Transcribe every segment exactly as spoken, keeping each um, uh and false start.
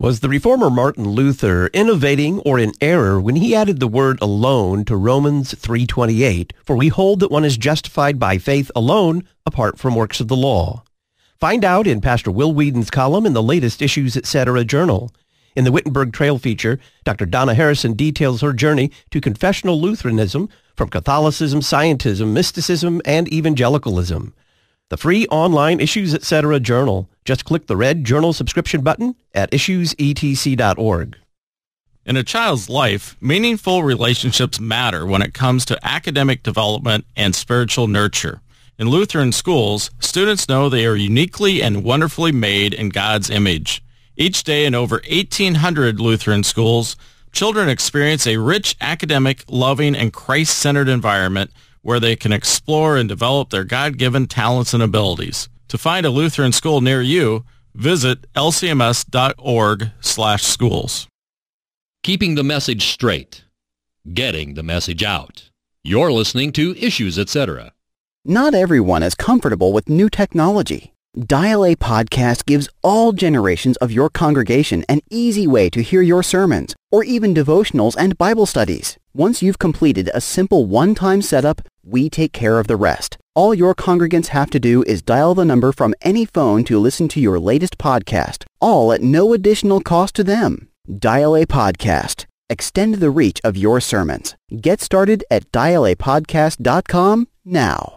Was the reformer Martin Luther innovating or in error when he added the word alone to Romans three twenty-eight, for we hold that one is justified by faith alone, apart from works of the law? Find out in Pastor Will Whedon's column in the latest Issues Etc. journal. In the Wittenberg Trail feature, Doctor Donna Harrison details her journey to confessional Lutheranism from Catholicism, Scientism, mysticism, and evangelicalism. The free online Issues Etc. journal. Just click the red journal subscription button at issues e t c dot org. In a child's life, meaningful relationships matter when it comes to academic development and spiritual nurture. In Lutheran schools, students know they are uniquely and wonderfully made in God's image. Each day in over eighteen hundred Lutheran schools, children experience a rich academic, loving, and Christ-centered environment where they can explore and develop their God-given talents and abilities. To find a Lutheran school near you, visit l c m s dot org slash schools. Keeping the message straight. Getting the message out. You're listening to Issues Etc. Not everyone is comfortable with new technology. Dial A Podcast gives all generations of your congregation an easy way to hear your sermons, or even devotionals and Bible studies. Once you've completed a simple one-time setup, we take care of the rest. All your congregants have to do is dial the number from any phone to listen to your latest podcast, all at no additional cost to them. Dial A Podcast. Extend the reach of your sermons. Get started at dial a podcast dot com now.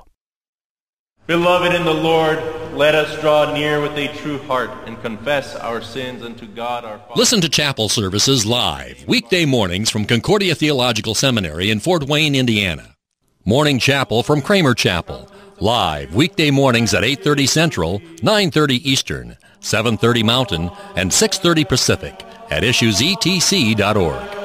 Beloved in the Lord, let us draw near with a true heart and confess our sins unto God our Father. Listen to chapel services live, weekday mornings from Concordia Theological Seminary in Fort Wayne, Indiana. Morning Chapel from Kramer Chapel, live weekday mornings at eight thirty Central, nine thirty Eastern, seven thirty Mountain, and six thirty Pacific at issues e t c dot org.